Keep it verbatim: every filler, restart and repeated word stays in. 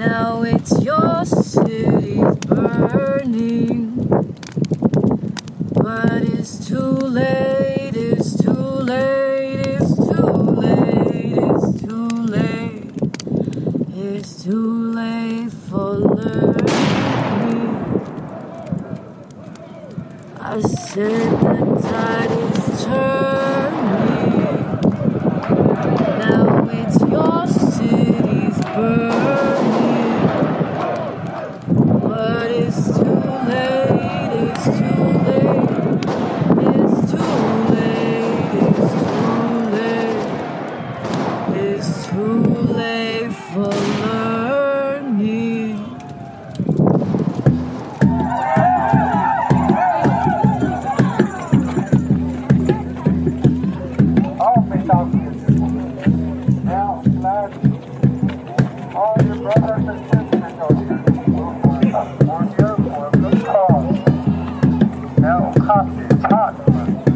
Now it's your city's burning, but it's too late, it's too late, it's too late, it's too late, it's too late for learning. I said the tide is turning, now it's your city's burning, but it's too late, it's too late, it's too late, it's too late, it's too late for learning. All your brothers and sisters are here. On your for a good cause. Now, coffee is hot.